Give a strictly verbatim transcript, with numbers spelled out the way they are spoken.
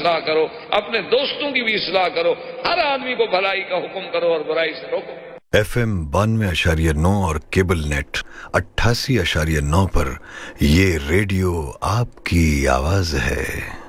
इसलाह करो, अपने दोस्तों की भी इसलाह करो, हर आदमी को भलाई का हुक्म करो और बुराई से रोको। एफ एम बानवे अशारिया नौ और केबल नेट अट्ठासी अशारिया नौ पर ये रेडियो आपकी आवाज है।